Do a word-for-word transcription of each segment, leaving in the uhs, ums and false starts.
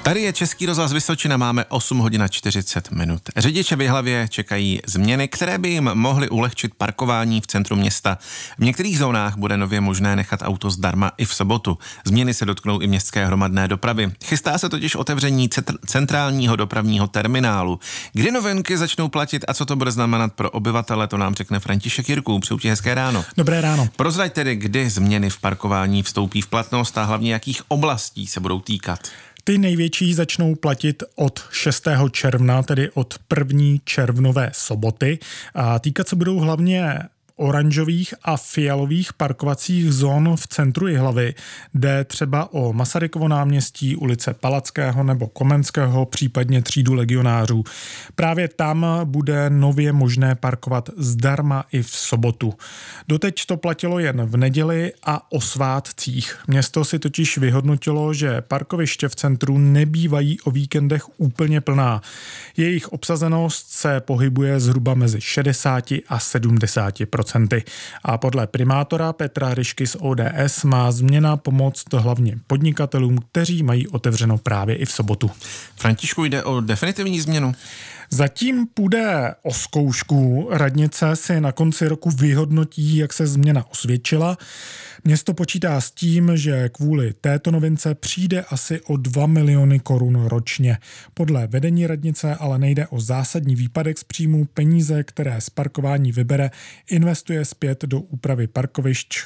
Tady je Český rozhlas Vysočina, máme osm hodin a čtyřicet minut. Řidiče v Jihlavě čekají změny, které by jim mohly ulehčit parkování v centru města. V některých zónách bude nově možné nechat auto zdarma i v sobotu. Změny se dotknou i městské hromadné dopravy. Chystá se totiž otevření centrálního dopravního terminálu. Kdy novinky začnou platit a co to bude znamenat pro obyvatele, to nám řekne František Jirků. Přeju ti hezké ráno. Dobré ráno. Prozrať tedy, kdy změny v parkování vstoupí v platnost a hlavně jakých oblastí se budou týkat. Ty největší začnou platit od šestého června, tedy od první červnové soboty. A týkat se budou hlavně oranžových a fialových parkovacích zón v centru Jihlavy. Jde třeba o Masarykovo náměstí, ulice Palackého nebo Komenského, případně třídu legionářů. Právě tam bude nově možné parkovat zdarma i v sobotu. Doteď to platilo jen v neděli a o svátcích. Město si totiž vyhodnotilo, že parkoviště v centru nebývají o víkendech úplně plná. Jejich obsazenost se pohybuje zhruba mezi šedesát a sedmdesát procent. A podle primátora Petra Ryšky z O D S má změna pomoct hlavně podnikatelům, kteří mají otevřeno právě i v sobotu. Františku, jde o definitivní změnu? Zatím půjde o zkoušku. Radnice si na konci roku vyhodnotí, jak se změna osvědčila. Město počítá s tím, že kvůli této novince přijde asi o dva miliony korun ročně. Podle vedení radnice ale nejde o zásadní výpadek z příjmů. Peníze, které z parkování vybere, investuje zpět do úpravy parkovišť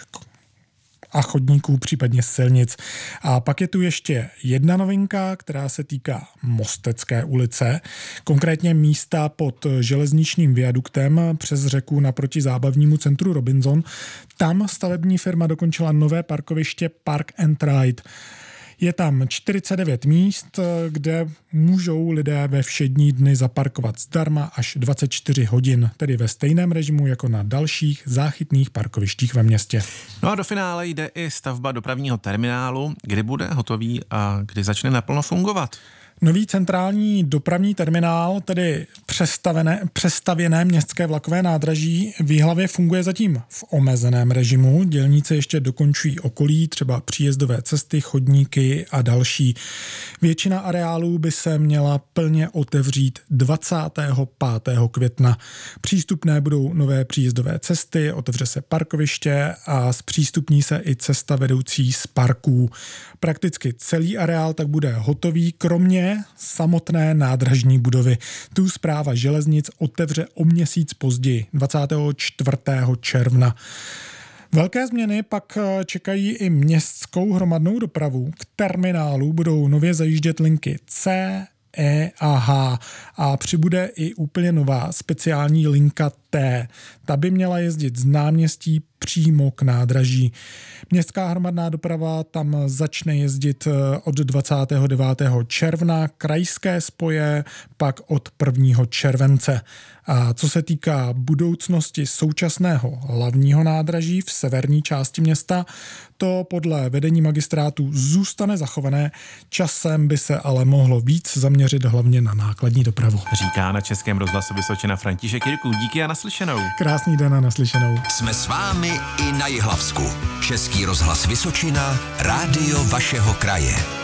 a chodníků, případně silnic. A pak je tu ještě jedna novinka, která se týká Mostecké ulice, konkrétně místa pod železničním viaduktem přes řeku naproti zábavnímu centru Robinson. Tam stavební firma dokončila nové parkoviště Park and Ride. Je tam čtyřicet devět míst, kde můžou lidé ve všední dny zaparkovat zdarma až dvacet čtyři hodin, tedy ve stejném režimu jako na dalších záchytných parkovištích ve městě. No a do finále jde i stavba dopravního terminálu, kdy bude hotový a kdy začne naplno fungovat. Nový centrální dopravní terminál, tedy přestavené, přestavěné městské vlakové nádraží v Jihlavě, funguje zatím v omezeném režimu. Dělníci ještě dokončují okolí, třeba příjezdové cesty, chodníky a další. Většina areálů by se měla plně otevřít dvacátého pátého května. Přístupné budou nové příjezdové cesty, otevře se parkoviště a zpřístupní se i cesta vedoucí z parků. Prakticky celý areál tak bude hotový, kromě samotné nádražní budovy. Tu správa železnic otevře o měsíc později, dvacátého čtvrtého června. Velké změny pak čekají i městskou hromadnou dopravu. K terminálu budou nově zajíždět linky C, E a H a přibude i úplně nová speciální linka T. Ta by měla jezdit z náměstí přímo k nádraží. Městská hromadná doprava tam začne jezdit od dvacátého devátého června, krajské spoje pak od prvního července. A co se týká budoucnosti současného hlavního nádraží v severní části města, to podle vedení magistrátu zůstane zachované, časem by se ale mohlo víc zaměřit hlavně na nákladní dopravu. Říká na Českém rozhlasu Vysočina František Jirků. Díky a naslyšenou. Krásný den a naslyšenou. Jsme s vámi i na Jihlavsku. Český rozhlas Vysočina, rádio vašeho kraje.